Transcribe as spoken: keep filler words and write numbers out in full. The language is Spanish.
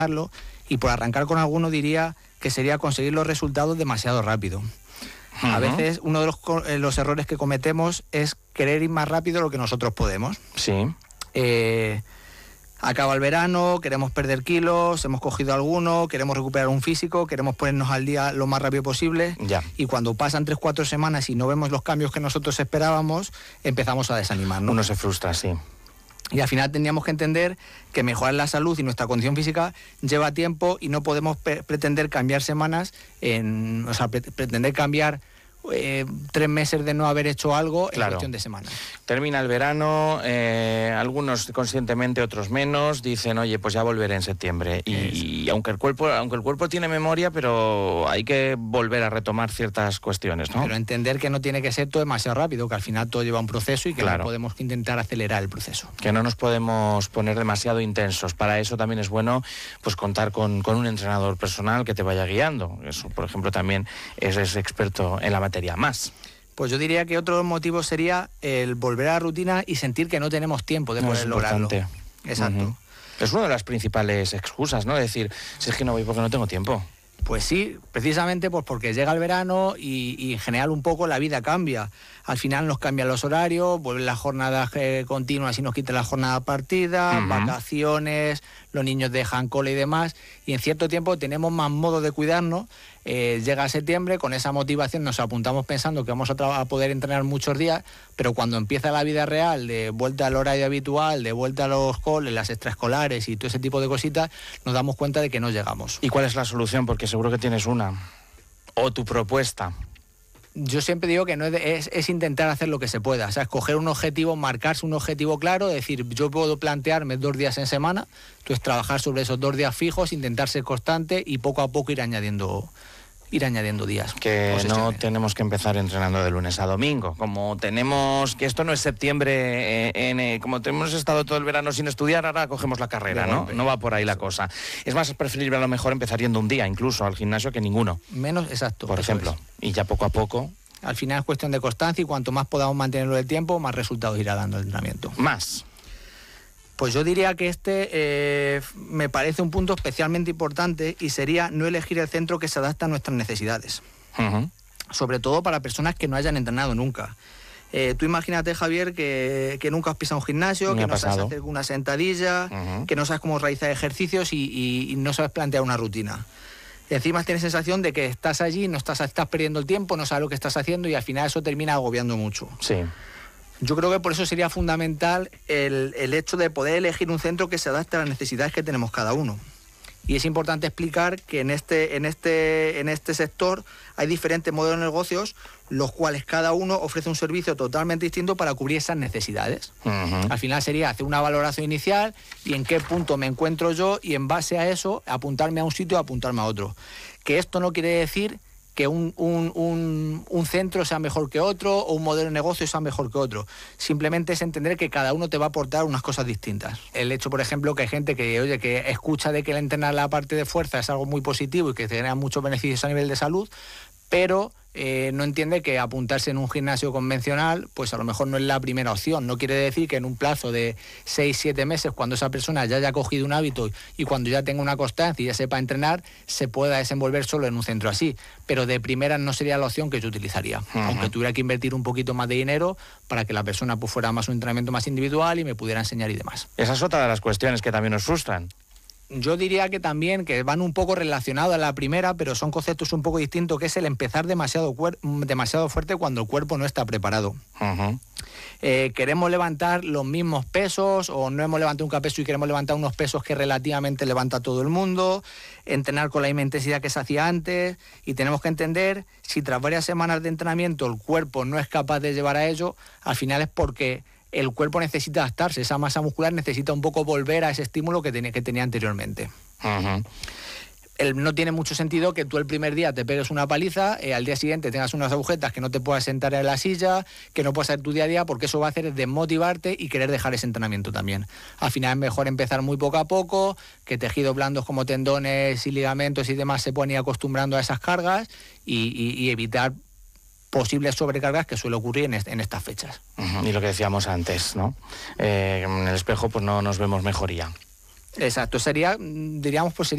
y por arrancar con alguno diría que sería conseguir los resultados demasiado rápido. Uh-huh. A veces uno de los, los errores que cometemos es querer ir más rápido de lo que nosotros podemos. Sí. Eh, acaba el verano, queremos perder kilos, hemos cogido alguno, queremos recuperar un físico, queremos ponernos al día lo más rápido posible. Ya. Y cuando pasan tres, cuatro semanas y no vemos los cambios que nosotros esperábamos, empezamos a desanimarnos. Uno se frustra, sí. Y al final tendríamos que entender que mejorar la salud y nuestra condición física lleva tiempo y no podemos pre- pretender cambiar semanas, en, o sea, pre- pretender cambiar eh, tres meses de no haber hecho algo en Claro. cuestión de semanas. Termina el verano, eh, algunos conscientemente, otros menos, dicen, oye, pues ya volveré en septiembre. Y, y aunque el cuerpo, aunque el cuerpo tiene memoria, pero hay que volver a retomar ciertas cuestiones, ¿no? Pero entender que no tiene que ser todo demasiado rápido, que al final todo lleva un proceso y que Claro. no podemos intentar acelerar el proceso. Que no nos podemos poner demasiado intensos. Para eso también es bueno pues contar con, con un entrenador personal que te vaya guiando. Eso, por ejemplo, también es, es experto en la materia. Más. Pues yo diría que otro motivo sería el volver a la rutina y sentir que no tenemos tiempo de No, poder es lograrlo. importante. Exacto. Uh-huh. Es una de las principales excusas, ¿no? Decir, si es que no voy porque no tengo tiempo. Pues sí, precisamente pues porque llega el verano y, y en general un poco la vida cambia. Al final nos cambian los horarios, vuelven las jornadas eh, continuas y nos quitan la jornada partida, uh-huh. vacaciones, los niños dejan cole y demás, y en cierto tiempo tenemos más modo de cuidarnos. Eh, llega septiembre, con esa motivación nos apuntamos pensando que vamos a, tra- a poder entrenar muchos días, pero cuando empieza la vida real, de vuelta al horario habitual, de vuelta a los coles, las extraescolares y todo ese tipo de cositas, nos damos cuenta de que no llegamos. ¿Y cuál es la solución? Porque seguro que tienes una. O tu propuesta. Yo siempre digo que no es, de, es, es intentar hacer lo que se pueda, o sea, escoger un objetivo, marcarse un objetivo claro, decir, yo puedo plantearme dos días en semana, entonces trabajar sobre esos dos días fijos, intentar ser constante y poco a poco ir añadiendo ir añadiendo días. Que no tenemos que empezar entrenando de lunes a domingo, como tenemos, que esto no es septiembre, eh, en, eh, como hemos estado todo el verano sin estudiar, ahora cogemos la carrera, ¿no? No va por ahí la cosa. Es más, es preferible a lo mejor empezar yendo un día, incluso al gimnasio, que ninguno. Menos, exacto. Por ejemplo, es. Y ya poco a poco... Al final es cuestión de constancia y cuanto más podamos mantenerlo de tiempo, más resultados irá dando el entrenamiento. Más. Pues yo diría que este eh, me parece un punto especialmente importante y sería no elegir el centro que se adapta a nuestras necesidades. Uh-huh. Sobre todo para personas que no hayan entrenado nunca. Eh, tú imagínate, Javier, que, que nunca has pisado un gimnasio, Me que no pasado. sabes hacer una sentadilla, uh-huh. que no sabes cómo realizar ejercicios y, y, y no sabes plantear una rutina. Encima tienes sensación de que estás allí, no estás, estás perdiendo el tiempo, no sabes lo que estás haciendo y al final eso termina agobiando mucho. Sí. Yo creo que por eso sería fundamental el, el hecho de poder elegir un centro que se adapte a las necesidades que tenemos cada uno. Y es importante explicar que en este, en este, en este sector hay diferentes modelos de negocios, los cuales cada uno ofrece un servicio totalmente distinto para cubrir esas necesidades. Uh-huh. Al final sería hacer una valoración inicial y en qué punto me encuentro yo y en base a eso apuntarme a un sitio o apuntarme a otro. Que esto no quiere decir que un, un, un, un centro sea mejor que otro o un modelo de negocio sea mejor que otro. Simplemente es entender que cada uno te va a aportar unas cosas distintas. El hecho, por ejemplo, que hay gente que, oye, que escucha de que el entrenar la parte de fuerza es algo muy positivo y que te genera muchos beneficios a nivel de salud, pero eh, no entiende que apuntarse en un gimnasio convencional, pues a lo mejor no es la primera opción. No quiere decir que en un plazo de seis, siete meses, cuando esa persona ya haya cogido un hábito y cuando ya tenga una constancia y ya sepa entrenar, se pueda desenvolver solo en un centro así. Pero de primera no sería la opción que yo utilizaría. Uh-huh. Aunque tuviera que invertir un poquito más de dinero para que la persona pues, fuera más un entrenamiento más individual y me pudiera enseñar y demás. Esa es otra de las cuestiones que también nos frustran. Yo diría que también que van un poco relacionados a la primera, pero son conceptos un poco distintos, que es el empezar demasiado, cuer- demasiado fuerte cuando el cuerpo no está preparado. Uh-huh. Eh, queremos levantar los mismos pesos o no hemos levantado un peso y queremos levantar unos pesos que relativamente levanta todo el mundo, entrenar con la misma intensidad que se hacía antes y tenemos que entender si tras varias semanas de entrenamiento el cuerpo no es capaz de llevar a ello, al final es porque el cuerpo necesita adaptarse, esa masa muscular necesita un poco volver a ese estímulo que tenía, que tenía anteriormente. Uh-huh. El, no tiene mucho sentido que tú el primer día te pegues una paliza, eh, al día siguiente tengas unas agujetas que no te puedas sentar en la silla, que no puedas hacer tu día a día, porque eso va a hacer desmotivarte y querer dejar ese entrenamiento también. Al final es mejor empezar muy poco a poco, que tejidos blandos como tendones y ligamentos y demás se puedan ir acostumbrando a esas cargas y, y, y evitar posibles sobrecargas que suele ocurrir en, est- en estas fechas. Uh-huh. Y lo que decíamos antes, ¿no? Eh, en el espejo pues no nos vemos mejoría. Exacto, sería, diríamos, pues sería